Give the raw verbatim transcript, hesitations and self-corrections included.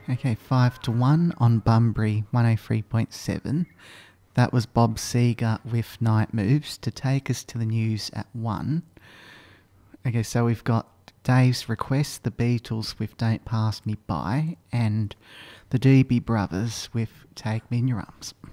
Okay, five to one on Bunbury one oh three point seven. That was Bob Seger with Night Moves to take us to the news at one. Okay, so we've got Dave's request, the Beatles with Don't Pass Me By, and the Doobie Brothers with Take Me in Your Arms.